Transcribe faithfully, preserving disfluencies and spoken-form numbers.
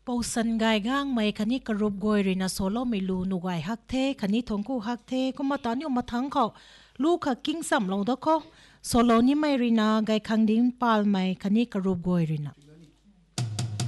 ปอสันไกก้างไม่คันนี้กรุบกอยรินะโซโลไม่รู้นุกไอฮักเทคันนี้ทงกูฮักเทก็มาตอนนี้มาทั้งเขาลูกขักกิ้งสัมลงดอกเขาโซโลนี่ไม่รินะไกคังดิ้งปาลไม่คันนี้กรุบกอยรินะ